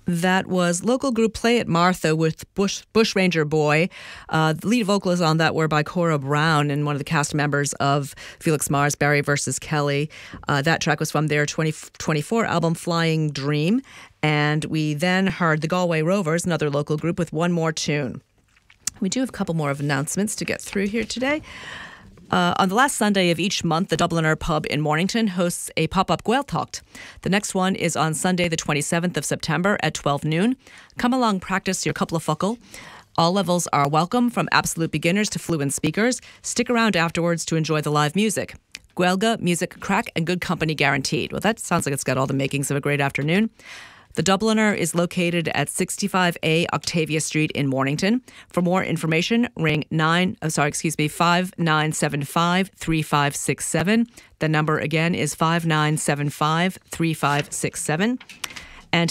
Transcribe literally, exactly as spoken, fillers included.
That was local group Play It Martha with Bush, Bushranger Boy. Uh, the lead vocalists on that were by Cora Brown and one of the cast members of Felix Mars, Barry versus Kelly. Uh, that track was from their twenty twenty-four album Flying Dream. And we then heard the Galway Rovers, another local group, with one more tune. We do have a couple more of announcements to get through here today. Uh, on the last Sunday of each month, the Dubliner Pub in Mornington hosts a pop-up Gaeltacht. The next one is on Sunday, the twenty-seventh of September at twelve noon. Come along, practice your couple of fuckle. All levels are welcome, from absolute beginners to fluent speakers. Stick around afterwards to enjoy the live music. Gaelga, music, crack, and good company guaranteed. Well, that sounds like it's got all the makings of a great afternoon. The Dubliner is located at sixty-five A Octavia Street in Mornington. For more information, ring nine. Oh, sorry, excuse me, five nine seven five three five six seven. The number again is five nine seven five three five six seven.